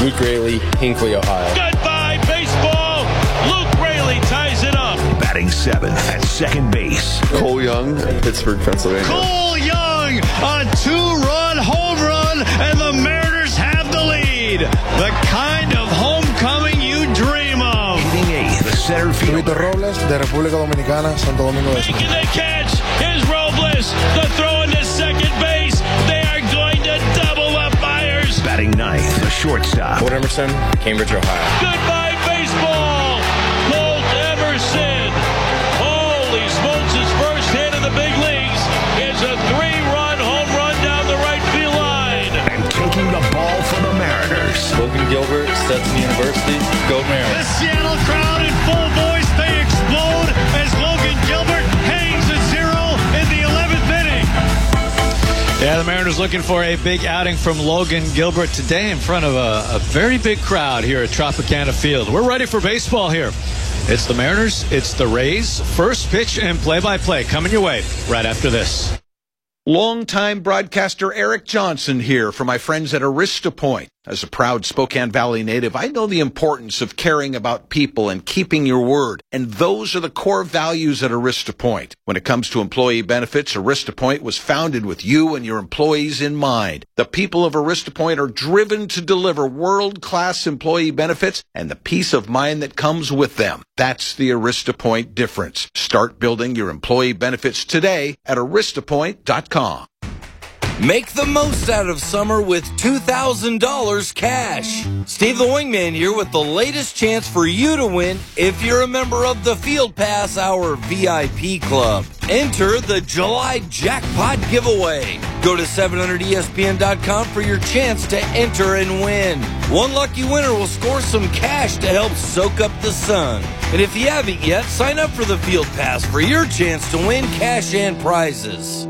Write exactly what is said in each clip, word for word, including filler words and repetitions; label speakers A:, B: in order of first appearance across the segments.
A: Luke Raley, Hinckley, Ohio.
B: Goodbye, baseball. Luke Raley ties it up.
C: Batting seventh at second base.
D: Cole Young, Pittsburgh, Pennsylvania.
B: Cole Young, a two-run home run, and the Mariners have the lead. The kind of homecoming you dream of.
C: Hitting eighth, the center fielder.
E: Víctor Robles, de República Dominicana, Santo Domingo Este.
B: Making the catch is Robles. The throw into second base. They are going to double up Myers.
C: Batting ninth, the shortstop.
A: Colt Emerson, Cambridge, Ohio.
B: Goodbye, baseball. Colt Emerson. Holy smokes, his first hit in the big leagues is a three-run home run down the right field line.
C: And taking the ball for the Mariners.
A: Logan Gilbert, Stetson University. Go
B: The
A: Mariners.
B: Seattle crowd in full voice, they explode as Logan Gilbert hangs a zero in the eleventh inning.
F: Yeah, the Mariners looking for a big outing from Logan Gilbert today in front of a, a very big crowd here at Tropicana Field. We're ready for baseball here. It's the Mariners, it's the Rays. First pitch and play-by-play coming your way right after this.
G: Longtime broadcaster Eric Johnson here for my friends at Arista Point. As a proud Spokane Valley native, I know the importance of caring about people and keeping your word. And those are the core values at Arista Point. When it comes to employee benefits, Arista Point was founded with you and your employees in mind. The people of Arista Point are driven to deliver world-class employee benefits and the peace of mind that comes with them. That's the Arista Point difference. Start building your employee benefits today at arista point dot com.
H: Make the most out of summer with two thousand dollars cash. Steve the Wingman here with the latest chance for you to win if you're a member of the Field Pass Hour V I P Club. Enter the July Jackpot Giveaway. Go to seven hundred E S P N dot com for your chance to enter and win. One lucky winner will score some cash to help soak up the sun. And if you haven't yet, sign up for the Field Pass for your chance to win cash and prizes.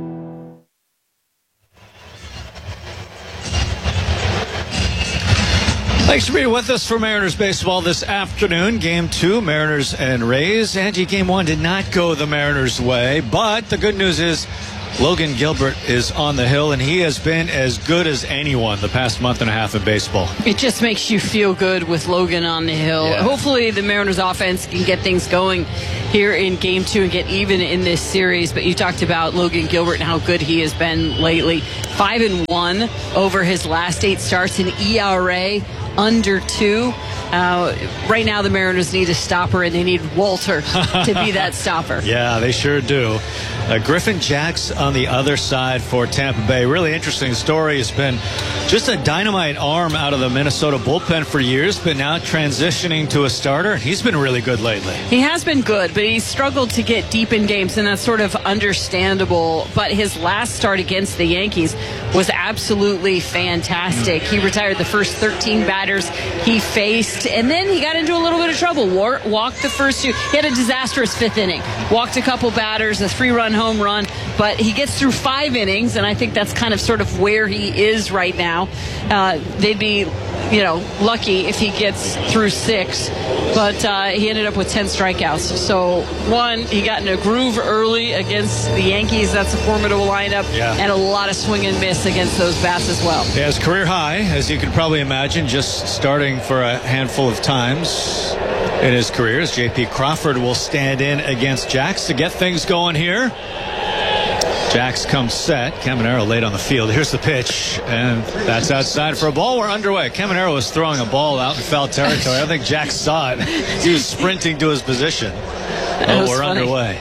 F: Thanks for being with us for Mariners baseball this afternoon. Game two, Mariners and Rays. Angie, game one did not go the Mariners' way, but the good news is Logan Gilbert is on the hill, and he has been as good as anyone the past month and a half in baseball.
I: It just makes you feel good with Logan on the hill.
F: Yeah.
I: Hopefully the Mariners offense can get things going here in game two and get even in this series. But you talked about Logan Gilbert and how good he has been lately. Five and one over his last eight starts, an E R A under two. Uh, right now the Mariners need a stopper, and they need Walter to be that stopper.
F: Yeah, they sure do. Uh, Griffin Jacks on the other side for Tampa Bay. Really interesting story. Has been just a dynamite arm out of the Minnesota bullpen for years, but now transitioning to a starter. He's been really good lately.
I: He has been good, but he's struggled to get deep in games, and that's sort of understandable. But his last start against the Yankees was absolutely fantastic. He retired the first thirteen batters he faced, and then he got into a little bit of trouble. War- walked the first two. He had a disastrous fifth inning. Walked a couple batters, a three-run home run, but he gets through five innings, and I think that's kind of sort of where he is right now. Uh, they'd be, you know, lucky if he gets through six, but uh, he ended up with ten strikeouts. So, one, he got in a groove early against the Yankees. That's a formidable lineup,
F: Yeah.
I: and a lot of swing and miss against those bats as well.
F: He has career high, as you can probably imagine, just starting for a handful of times in his career. As J P Crawford will stand in against Jacks to get things going here. Jacks comes set. Caminero late on the field. Here's the pitch, and that's outside for a ball. We're underway. Caminero was throwing a ball out in foul territory. I don't think Jacks saw it. He was sprinting to his position. Oh, we're
I: funny.
F: underway.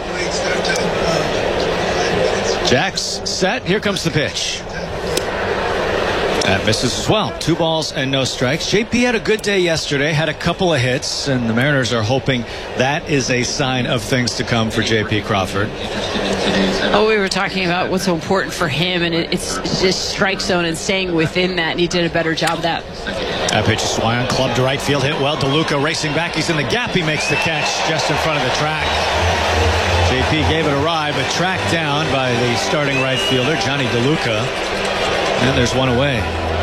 F: Jacks set. Here comes the pitch. That misses as well. Two balls and no strikes. J P had a good day yesterday, had a couple of hits, and the Mariners are hoping that is a sign of things to come for J P Crawford.
I: Oh, we were talking about what's so important for him, and it, it's just strike zone and staying within that, and he did a better job of that.
F: That pitch is swung on, club to right field, hit well. DeLuca racing back. He's in the gap. He makes the catch just in front of the track. J P gave it a ride, but tracked down by the starting right fielder, Johnny DeLuca. And there's one away.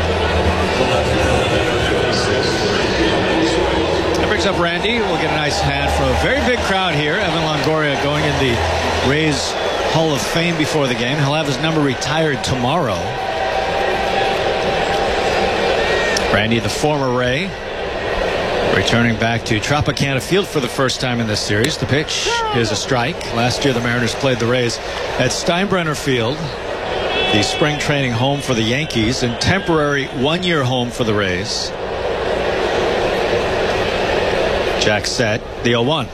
F: That brings up Randy. We'll get a nice hand from a very big crowd here. Evan Longoria going in the Rays Hall of Fame before the game. He'll have his number retired tomorrow. Randy, the former Ray, returning back to Tropicana Field for the first time in this series. The pitch is a strike. Last year the Mariners played the Rays at Steinbrenner Field, the spring training home for the Yankees and temporary one-year home for the Rays. Jack set, the oh one.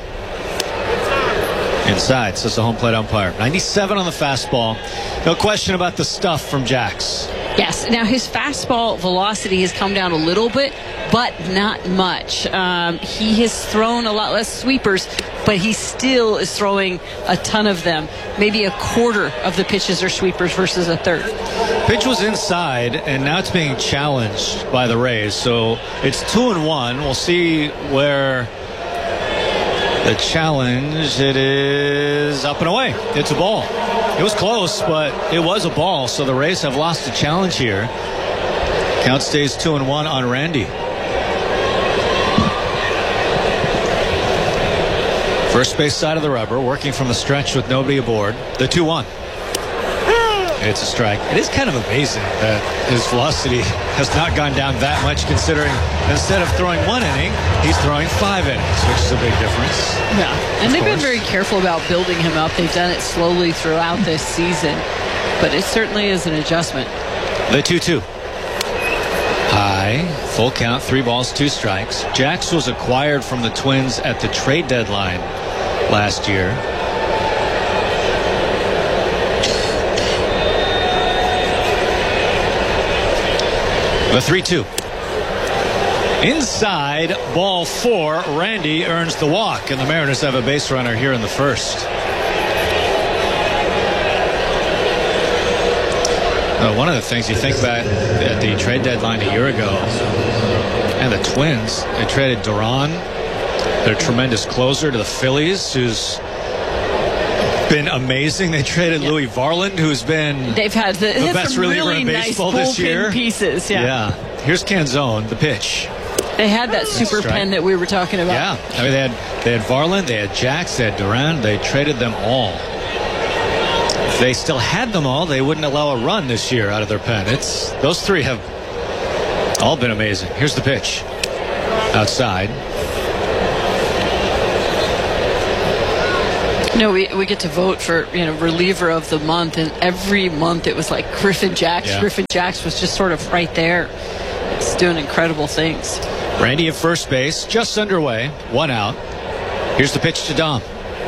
F: Inside, says the home plate umpire. ninety-seven on the fastball. No question about the stuff from Jax.
I: Yes. Now, his fastball velocity has come down a little bit, but not much. Um, he has thrown a lot less sweepers, but he still is throwing a ton of them. Maybe a quarter of the pitches are sweepers versus a third.
F: Pitch was inside, and now it's being challenged by the Rays. So it's two and one. We'll see where the challenge. It is up and away. It's a ball. It was close, but it was a ball. So the Rays have lost a challenge here. Count stays two and one on Randy. First base side of the rubber, working from the stretch with nobody aboard. The two one. It's a strike. It is kind of amazing that his velocity has not gone down that much, considering instead of throwing one inning, he's throwing five innings, which is a big difference.
I: Yeah, and they've been very careful about building him up. They've done it slowly throughout this season, but it certainly is an adjustment.
F: The two two. High, full count, three balls, two strikes. Jax was acquired from the Twins at the trade deadline last year. The three two. Inside, ball four. Randy earns the walk, and the Mariners have a base runner here in the first. Uh, one of the things you think about at the trade deadline a year ago, and the Twins, they traded Duran, their tremendous closer, to the Phillies, who's been amazing. They traded yep. Louis Varland, who's been
I: They've had the,
F: the best reliever
I: really
F: in baseball
I: nice
F: this year.
I: Pieces, yeah.
F: yeah. Here's Canzone, the pitch.
I: They had that super pen that we were talking about.
F: Yeah, I mean, they had they had Varland, they had Jax, they had Duran. They traded them all. If they still had them all, they wouldn't allow a run this year out of their pen. It's those three have all been amazing. Here's the pitch. Outside.
I: No, we we get to vote for, you know, reliever of the month, and every month it was like Griffin Jax.
F: Yeah.
I: Griffin Jax was just sort of right there. It's doing incredible things.
F: Randy at first base, just underway, one out. Here's the pitch to Dom.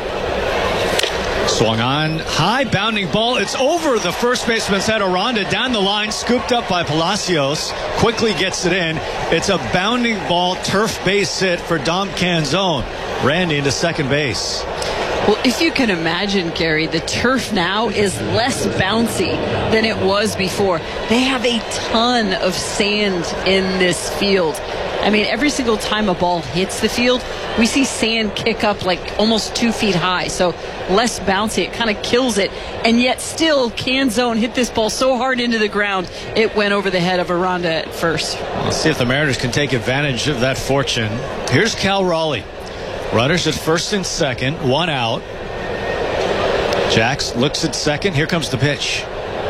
F: Swung on, high bounding ball. It's over the first baseman's head. Aranda down the line, scooped up by Palacios. Quickly gets it in. It's a bounding ball, turf base hit for Dom Canzone. Randy into second base.
I: Well, if you can imagine, Gary, the turf now is less bouncy than it was before. They have a ton of sand in this field. I mean, every single time a ball hits the field, we see sand kick up like almost two feet high. So less bouncy. It kind of kills it. And yet still, Canzone hit this ball so hard into the ground, it went over the head of Aranda at first.
F: Let's see if the Mariners can take advantage of that fortune. Here's Cal Raleigh. Runners at first and second, one out. Jax looks at second. Here comes the pitch.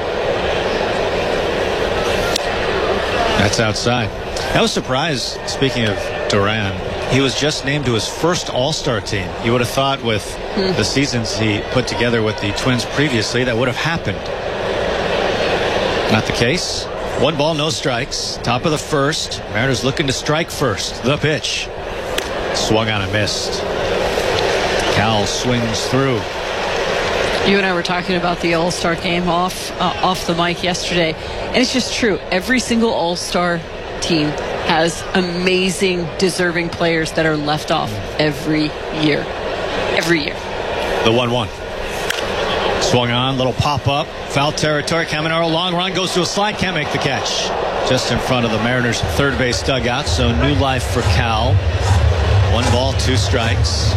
F: That's outside. I was surprised, speaking of Duran, he was just named to his first All-Star team. You would have thought with hmm. the seasons he put together with the Twins previously, that would have happened. Not the case. One ball, no strikes. Top of the first. Mariners looking to strike first. The pitch. Swung on and missed. Cal swings through.
I: You and I were talking about the All-Star game off uh, off the mic yesterday, and it's just true. Every single All-Star team has amazing, deserving players that are left off every year. Every year.
F: The one one. Swung on, little pop-up. Foul territory. Caminero, long run, goes to a slide, can't make the catch. Just in front of the Mariners' third base dugout, so new life for Cal. One ball, two strikes.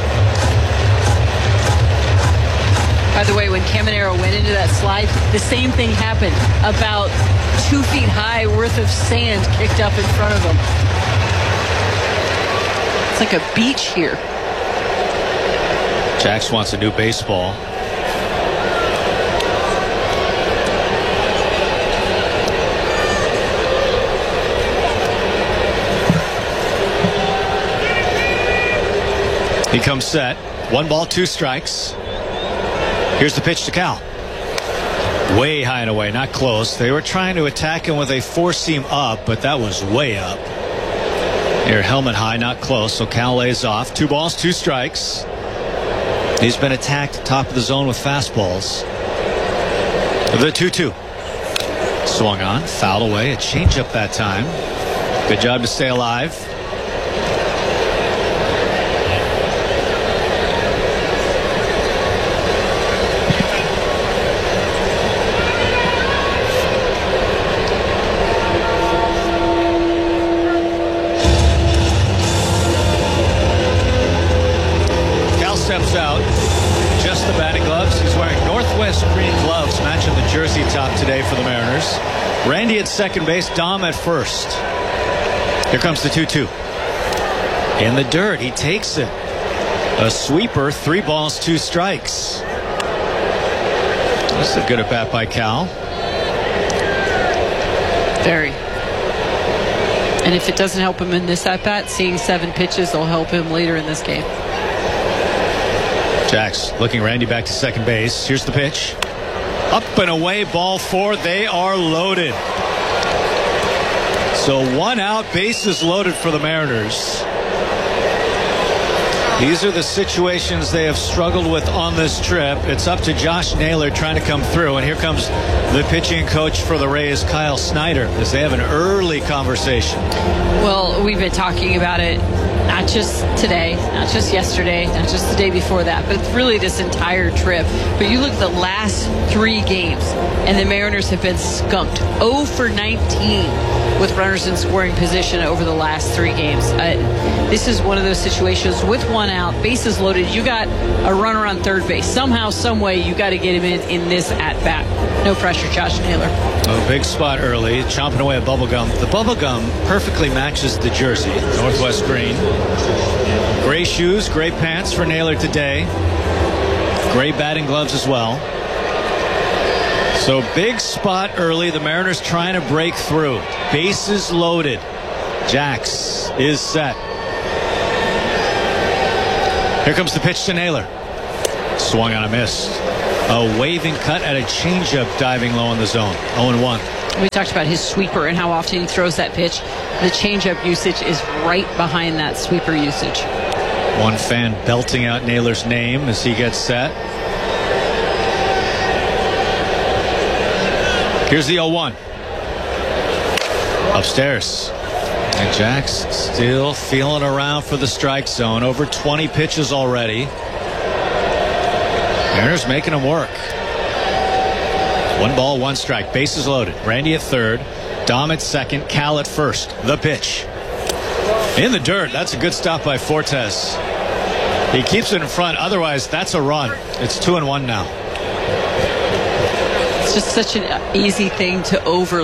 I: By the way, when Caminero went into that slide, the same thing happened. About two feet high worth of sand kicked up in front of him. It's like a beach here.
F: Jax wants a new baseball. He comes set. One ball, two strikes. Here's the pitch to Cal. Way high and away, not close. They were trying to attack him with a four-seam up, but that was way up. Here, helmet high, not close, so Cal lays off. Two balls, two strikes. He's been attacked top of the zone with fastballs. The two two. Swung on, fouled away, a changeup that time. Good job to stay alive. Steps out, just the batting gloves. He's wearing Northwest green gloves, matching the jersey top today for the Mariners. Randy at second base, Dom at first. Here comes the two two. In the dirt, he takes it. A sweeper, three balls, two strikes. This is a good at bat by Cal.
I: Very. And if it doesn't help him in this at bat, seeing seven pitches will help him later in this game.
F: Jax looking Randy back to second base. Here's the pitch. Up and away, ball four. They are loaded. So one out, bases loaded for the Mariners. These are the situations they have struggled with on this trip. It's up to Josh Naylor trying to come through. And here comes the pitching coach for the Rays, Kyle Snyder, as they have an early conversation.
I: Well, we've been talking about it not just today, not just yesterday, not just the day before that, but really this entire trip. But you look at the last three games, and the Mariners have been skunked. oh for nineteen with runners in scoring position over the last three games. Uh, this is one of those situations with one out, bases loaded. You got a runner on third base. Somehow, some way, you got to get him in in this at-bat. No pressure, Josh Naylor.
F: A big spot early, chomping away at bubblegum. The bubblegum perfectly matches the jersey, Northwest green. Gray shoes, gray pants for Naylor today. Gray batting gloves as well. So big spot early. The Mariners trying to break through. Bases loaded. Jax is set. Here comes the pitch to Naylor. Swung on a miss. A waving cut at a changeup diving low in the zone. oh and one.
I: We talked about his sweeper and how often he throws that pitch. The changeup usage is right behind that sweeper usage.
F: One fan belting out Naylor's name as he gets set. Here's the oh one. Upstairs. And Jax still feeling around for the strike zone. Over twenty pitches already. Mariners making him work. One ball, one strike. Bases loaded. Randy at third. Dom at second. Cal at first. The pitch. In the dirt. That's a good stop by Fortes. He keeps it in front. Otherwise, that's a run. It's two and one now.
I: It's just such an easy thing to over.